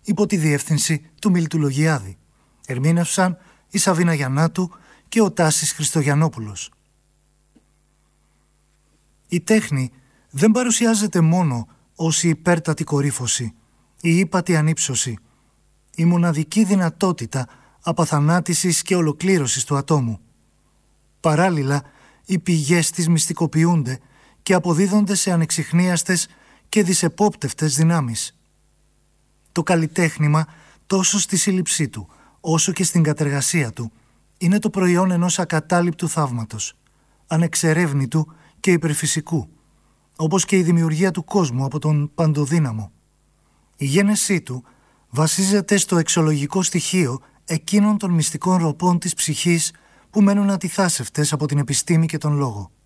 υπό τη διεύθυνση του Μίλτου Λογιάδη. Ερμήνευσαν η Σαβίνα Γιαννάτου και ο Τάσης Χριστογιαννόπουλος. Η τέχνη δεν παρουσιάζεται μόνο ως η υπέρτατη κορύφωση, η ύπατη ανύψωση, η μοναδική δυνατότητα απαθανάτησης και ολοκλήρωσης του ατόμου. Παράλληλα, οι πηγές της μυστικοποιούνται και αποδίδονται σε ανεξιχνίαστες και δυσεπόπτευτες δυνάμεις. Το καλλιτέχνημα, τόσο στη σύλληψή του, όσο και στην κατεργασία του, είναι το προϊόν ενός ακατάληπτου θαύματος, ανεξερεύνητου και υπερφυσικού, όπως και η δημιουργία του κόσμου από τον παντοδύναμο. Η γένεσή του βασίζεται στο εξολογικό στοιχείο εκείνων των μυστικών ροπών της ψυχής που μένουν ατιθάσευτες από την επιστήμη και τον λόγο.